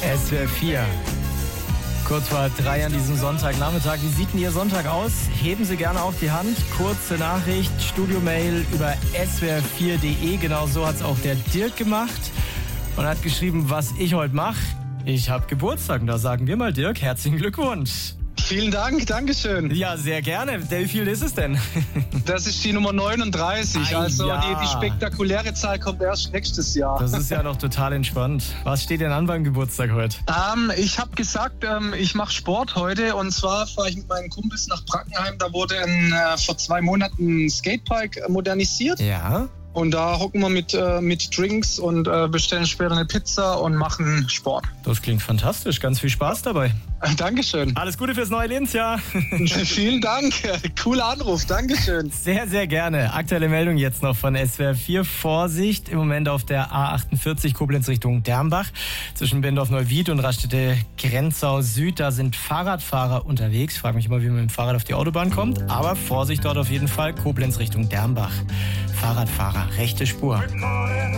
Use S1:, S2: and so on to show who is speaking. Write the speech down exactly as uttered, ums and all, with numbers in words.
S1: S W R vier. Kurz vor drei an diesem Sonntagnachmittag. Wie sieht denn Ihr Sonntag aus? Heben Sie gerne auf die Hand. Kurze Nachricht, Studiomail über S W R vier punkt de. Genau so hat es auch der Dirk gemacht und hat geschrieben, was ich heute mache. Ich habe Geburtstag und da sagen wir mal, Dirk, herzlichen Glückwunsch.
S2: Vielen Dank, Dankeschön.
S1: Ja, sehr gerne. Wie viel ist es denn?
S2: Das ist die Nummer neununddreißig.
S1: Ah,
S2: also
S1: ja.
S2: die, die spektakuläre Zahl kommt erst nächstes Jahr.
S1: Das ist ja noch total entspannt. Was steht denn an beim Geburtstag heute?
S2: Ähm, ich habe gesagt, ähm, ich mache Sport heute und zwar fahre ich mit meinen Kumpels nach Brackenheim. Da wurde ein, äh, vor zwei Monaten ein Skatepark modernisiert.
S1: Ja.
S2: Und da hocken wir mit, äh, mit Drinks und äh, bestellen später eine Pizza und machen Sport.
S1: Das klingt fantastisch. Ganz viel Spaß dabei.
S2: Äh, Dankeschön.
S1: Alles Gute fürs neue Lebensjahr.
S2: Vielen Dank. Cooler Anruf. Dankeschön.
S1: Sehr, sehr gerne. Aktuelle Meldung jetzt noch von S W R vier. Vorsicht im Moment auf der A achtundvierzig Koblenz Richtung Dermbach. Zwischen Bendorf-Neuwied und Raststätte-Grenzau Süd. Da sind Fahrradfahrer unterwegs. Ich frage mich immer, wie man mit dem Fahrrad auf die Autobahn kommt. Aber Vorsicht dort auf jeden Fall. Koblenz Richtung Dermbach. Fahrradfahrer, rechte Spur.